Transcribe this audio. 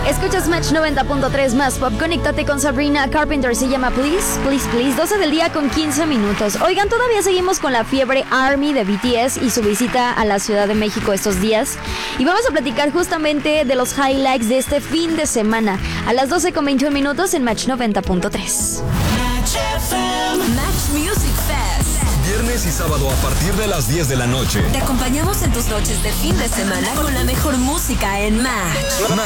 Escuchas Match 90.3 más pop. Conéctate con Sabrina Carpenter. Se llama Please, Please, Please. 12 del día con 15 minutos. Oigan, todavía seguimos con la fiebre ARMY de BTS y su visita a la Ciudad de México estos días. Y vamos a platicar justamente de los highlights de este fin de semana. A las 12 con 21 minutos en Match 90.3. Match Music Fest. Viernes y sábado a partir de las 10 de la noche. Te acompañamos en tus noches de fin de semana con la mejor música en Match.